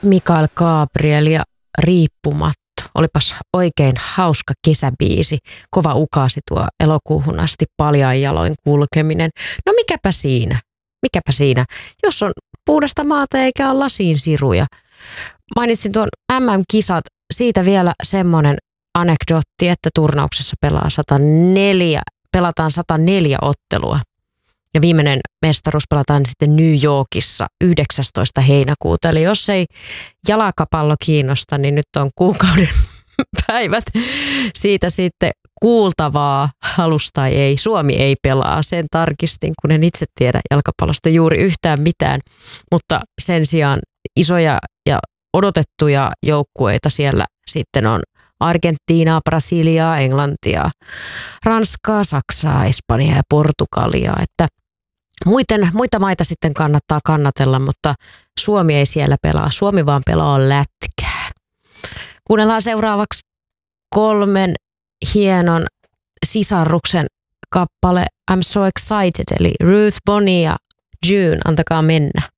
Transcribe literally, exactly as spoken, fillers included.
Mikael Gabriel ja Riippumatto. Olipas oikein hauska kesäbiisi. Kova ukasi tuo elokuuhun asti paljain jaloin kulkeminen. No mikäpä siinä? Mikäpä siinä? Jos on puhdasta maata eikä ole lasiin siruja. Mainitsin tuon M M-kisat. Siitä vielä semmoinen anekdootti, että turnauksessa pelaa sata neljä, pelataan sata neljä ottelua. Ja viimeinen mestaruus pelataan sitten New Yorkissa yhdeksästoista heinäkuuta. Eli jos ei jalkapallo kiinnosta, niin nyt on kuukauden päivät siitä sitten kuultavaa, halus tai ei. Suomi ei pelaa, sen tarkistin, kun en itse tiedä jalkapallosta juuri yhtään mitään. Mutta sen sijaan isoja ja odotettuja joukkueita siellä sitten on Argentiinaa, Brasiliaa, Englantia, Ranskaa, Saksaa, Espanjaa ja Portugalia. Että muiden, muita maita sitten kannattaa kannatella, mutta Suomi ei siellä pelaa. Suomi vaan pelaa lätkää. Kuunnellaan seuraavaksi kolmen hienon sisarruksen kappale I'm So Excited, eli Ruth, Bonnie ja June, antakaa mennä.